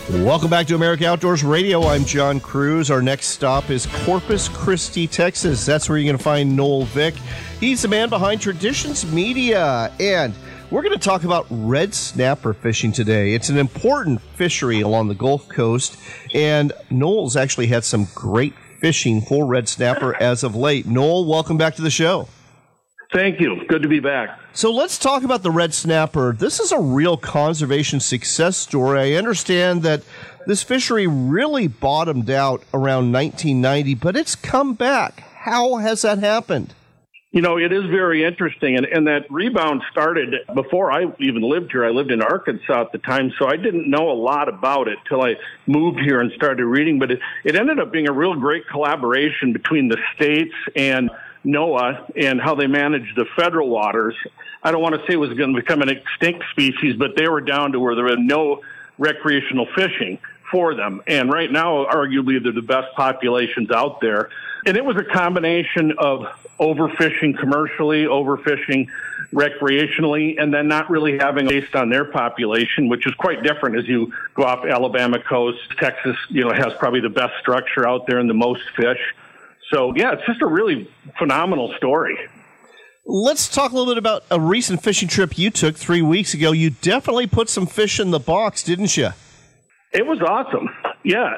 Welcome back to America Outdoors Radio. I'm John Cruz. Our next stop is Corpus Christi, Texas. That's where you're going to find Noel Vick. He's the man behind Traditions Media. And we're going to talk about red snapper fishing today. It's an important fishery along the Gulf Coast. And Noel's actually had some great fishing for red snapper as of late. Noel, welcome back to the show. Thank you. Good to be back. So let's talk about the red snapper. This is a real conservation success story. I understand that this fishery really bottomed out around 1990, but it's come back. How has that happened? You know, it is very interesting, and that rebound started before I even lived here. I lived in Arkansas at the time, so I didn't know a lot about it till I moved here and started reading, but it ended up being a real great collaboration between the states and NOAA and how they manage the federal waters. I don't want to say it was going to become an extinct species, but they were down to where there was no recreational fishing for them. And right now, arguably, they're the best populations out there. And it was a combination of overfishing commercially, overfishing recreationally, and then not really having based on their population, which is quite different as you go off Alabama coast. Texas, has probably the best structure out there and the most fish. So, yeah, it's just a really phenomenal story. Let's talk a little bit about a recent fishing trip you took 3 weeks ago. You definitely put some fish in the box, didn't you? It was awesome. Yeah,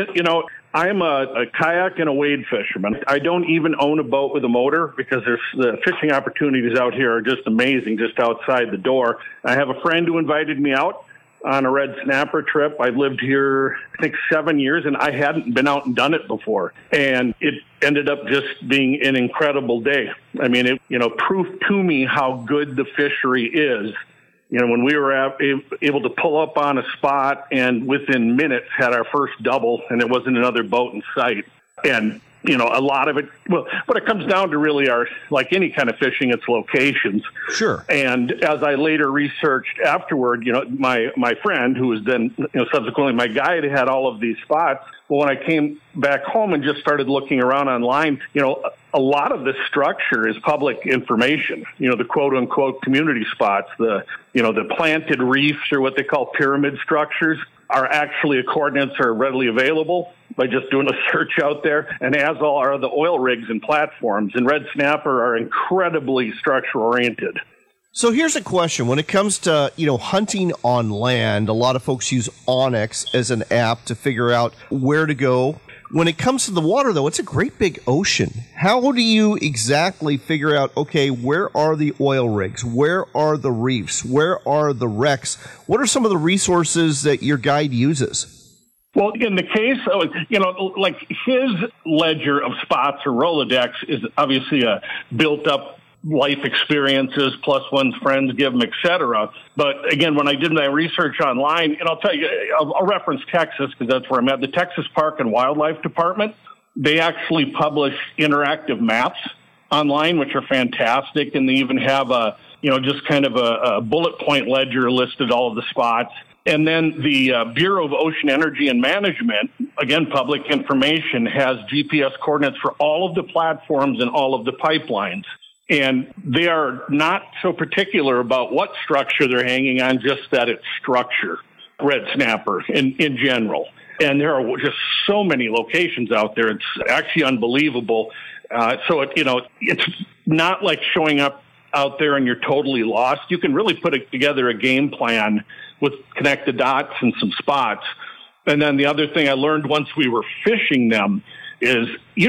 I'm a kayak and a wade fisherman. I don't even own a boat with a motor because the fishing opportunities out here are just amazing, just outside the door. I have a friend who invited me out on a red snapper trip. I've lived here, I think, 7 years, and I hadn't been out and done it before. And it ended up just being an incredible day. I mean, it proved to me how good the fishery is. When we were able to pull up on a spot and within minutes had our first double, and there wasn't another boat in sight. And a lot of it, what it comes down to really are, like any kind of fishing, it's locations. Sure. And as I later researched afterward, my friend, who was then, subsequently my guide, had all of these spots. Well, when I came back home and just started looking around online, a lot of this structure is public information. The quote unquote community spots, the planted reefs, or what they call pyramid structures, are actually coordinates are readily available by just doing a search out there, and as all are the oil rigs and platforms. And red snapper are incredibly structure oriented. So here's a question. When it comes to, hunting on land, a lot of folks use Onyx as an app to figure out where to go. When it comes to the water, though, it's a great big ocean. How do you exactly figure out, okay, where are the oil rigs? Where are the reefs? Where are the wrecks? What are some of the resources that your guide uses? Well, in the case of, like his ledger of spots or Rolodex is obviously a built-up life experiences plus one's friends give them, et cetera. But again, when I did my research online, and I'll tell you, I'll reference Texas because that's where I'm at. The Texas Park and Wildlife Department, they actually publish interactive maps online, which are fantastic. And they even have just kind of a bullet point ledger listed all of the spots. And then the Bureau of Ocean Energy and Management, again, public information, has GPS coordinates for all of the platforms and all of the pipelines. And they are not so particular about what structure they're hanging on, just that it's structure, red snapper in general. And there are just so many locations out there. It's actually unbelievable. So it's not like showing up out there and you're totally lost. You can really put together a game plan with connect the dots and some spots. And then the other thing I learned once we were fishing them is,